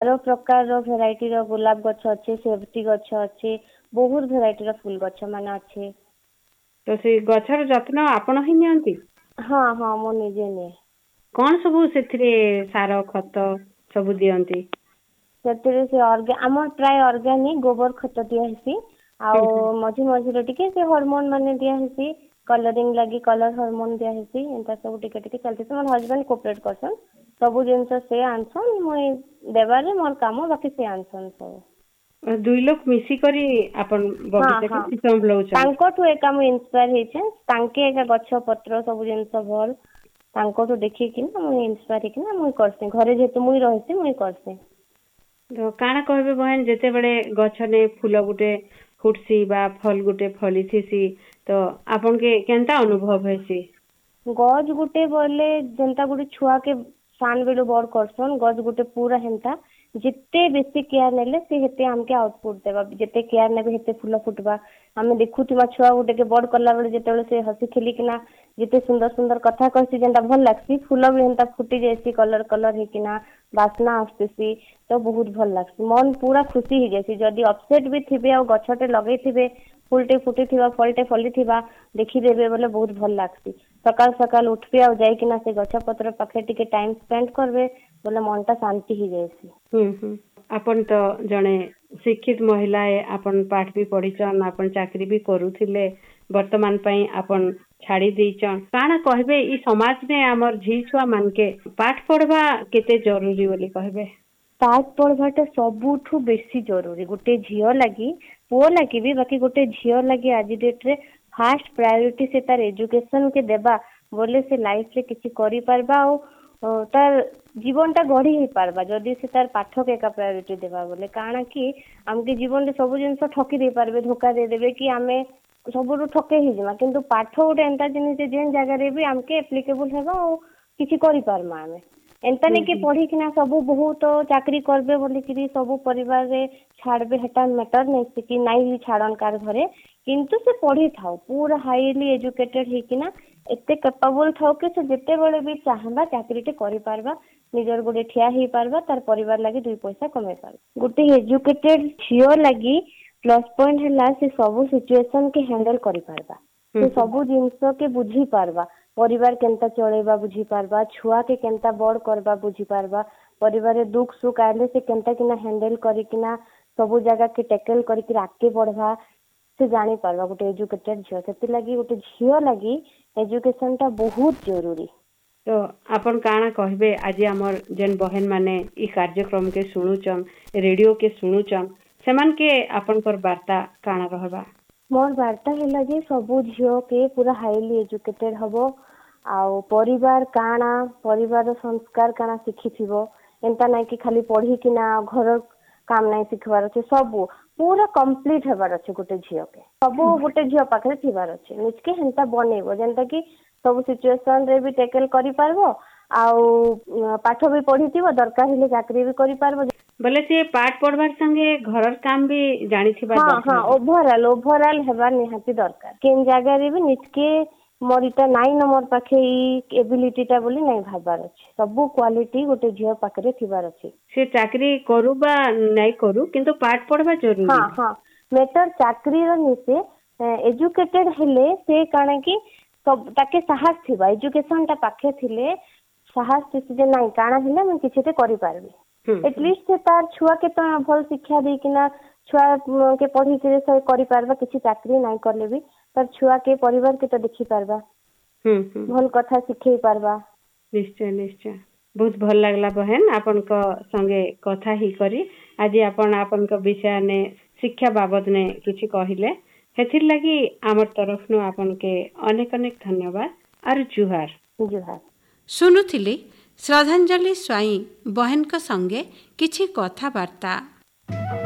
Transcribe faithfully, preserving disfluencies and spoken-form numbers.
ବାର प्रकार भेराइटी रो गुलाब गछ अच्छे, सेवती गछ अच्छे, बहुत भेराइटी रो फूल गछ माने अच्छे। तो से गछर जत्न आपण ही नियंती? हाँ हाँ मो निजे ने। कौन सब सेथिरे सार खत सब दियंती? सेथिरे से ऑर्गे हमर प्राय ऑर्गेनिक गोबर खत दिया हेसी आ मझी मझी रे टिके से हार्मोन माने दिया हेसी, कलरिंग लगी कलर हार्मोन दिया हेसी, एंता सब टिके टिके चलते से मोर हस्बैंड कोऑपरेट करसन। सब जिनस से आनसन मुई देबारे मोर काम बाकी से आनसन सब। दुई लोग मिसी करी अपन बगीचा के संभलौछ। तांको ठु एका मु इंस्पायर हेछे, तांके एका गछ पत्र सब जिनस भल तांको ठु देखि कि ना मु इंस्पायर कि ना मु करसे घरे जेतु मुई रहसे मुई करसे। तो काना कहबे बहन जेते बड़े गछ ने फूल गुटे फुटसी बा फल गुटे फलिथिसी तो आपन के केनता अनुभव हेसी? गज गुटे बोले जनता गुटे छुआ के सान बेलो बड़ करसन, गज गुटे पूरा हेंता जिते बेसी केयर नेले से हेते हमके आउटपुट देबा, जिते केयर नेबे हेते फूल फुटबा। हमें देखुथिमा छुआ गुटे के बड़ कला बेले जेतेबेले से हसी खेली किना जिते सुंदर सुंदर कथा कहसी जेंता भल लागसी, फूल भी हेंता फुटी जैसी कलर कलर हे किना बासना आसतेसी तो बहुत भल लागसी, मन पूरा खुशी ही जैसी। जदी अपसेट भी थिबे आ गछटे लगै थिबे फूलटे फुटी थिबा फलटे फली थिबा देखि देबे बोले बहुत भल लागसी। सकाल सकाल उठबे आ जाई किना से गछ पत्र पाखे टिके टाइम स्पेंड करबे बोले मनटा शांति ही जैसी। हम्म हम्म अपन तो जने शिक्षित महिला है, अपन पाठ भी पढ़ीचन, अपन चाकरी भी करूथिले, वर्तमान पई अपन छाड़ी देइचन। काना कहबे ई समाज में हमर झी छुआ मान के पाठ पढ़वा केते जरूरी बोली कहबे? पाठ पढ़वाटा सबुठु बेसी जरूरी गोटे झियो लगी पुओ लगी भी, बाकी गोटे झियो लगी आज डेट रे फास्ट प्रायोरिटी से तार एजुकेशन के देबा बोले से लाइफ रे किछि करि परबा और तार जीवन टा गढ़ी ही पारबा। जदि से तार पाठ के का प्रायोरिटी देबा बोले काना कि हमके जीवन रे सब जिंस ठकी दे पारबे, धोखा दे देबे कि आमे सबुरु ठके ही जिमा, किंतु पाठ गोटे एंता जिनिस जेन जगह रे भी हमके एप्लीकेबल हेबा और किछि करि पारमा आमे। एंता नहीं कि पढ़ी किना सबू बहुत चाकरी करबे बोली कि सबू परिवार रे छाड़बे हेटा मैटर नहीं कि नहीं छाड़न कार घरे, किंतु से पढ़ी थाओ पूरा हाईली एजुकेटेड हे किना एते कैपेबल थाओ कि से जेते बेले भी चाहबा चाकरी टे करि पारबा, निजर गोटे ठिया ही पारबा, तार परिवार लागि दुई पैसा कमाई पारबा। गोटे एजुकेटेड झियो लागि प्लस पॉइंट हैला से सबू सिचुएशन के हैंडल करि पारबा, से सबू जिंस के बुझी पारबा, परिवार केनता चलेबा बुझी पारबा, छुआ के केनता बड़ करबा बुझी पारबा, परिवार दुख सुख आले से केनता किना हैंडल करी किना सबू जगह के टैकल करी कि आगे बढ़वा से जानी पारबा गोटे एजुकेटेड झियो। सेति लागि गोटे झियो लागि एजुकेशन टा बहुत जरूरी। तो अपन काना कहबे आज हमर जेन बहन माने ई कार्यक्रम के सुनुचन, रेडियो के सुनुचन, सेमान के अपन पर वार्ता काना रहबा? मोर वार्ता हैला जे सबू झियो के पूरा हाईली एजुकेटेड हबो आउ परिवार काना परिवार संस्कार काना शिखी थिबो, एंता नहीं कि खाली पढ़ी किना घर काम नहीं सिखबार अच्छे, सबू पूरा कंप्लीट हेबार अच्छे गोटे झियो के सबू गोटे झियो पाखे थिबार अच्छे निजके हेंता बनेबो जेंता कि सब सिचुएशन रे भी टैकल करि पारबो आउ पाठ भी पढ़ी थिबो, दरकार हेले चाकरी भी करि पारबो बोले से पाठ पढ़वार संगे घरर काम भी जानी थिबा। हाँ हाँ ओवरऑल ओवरऑल हेबार निहाती दरकार, केन जगह रे भी निजके मोर इटा नाइन नंबर पाखे ई एबिलिटी टा बोली नहीं भाबार अछि, सबू क्वालिटी गोटे झियो पाखरे थिबार अछि। से चाकरी करू बा नहीं करू किंतु पाठ पढ़वा जरूरी। हाँ हाँ मेटर चाकरी रो निसे एजुकेटेड हेले से काना कि सब ताके साहस थिबा, एजुकेशन टा पाखे थिले साहस थिसे जे नहीं काना हेले मैं किछते करि पारबी, एटलीस्ट से तार छुआ के तो भल शिक्षा दे किना छुआ के पढ़ी के से करि पारबा, किछि चाकरी नहीं करले भी तार छुआ के परिवार के तो देखि पारबा, हम्म भल कथा सिखै पारबा। निश्चय निश्चय बहुत भल लागला बहन आपन को संगे कथा ही करी। आज आपन आपन को विषय ने शिक्षा बाबद ने किछि कहिले हेथिर लागि हमर तरफ नु आपन के अनेक अनेक धन्यवाद और जुहार। जुहार। सुनुथिली श्रद्धांजलि स्वाई बहन को संगे किछि कथा वार्ता।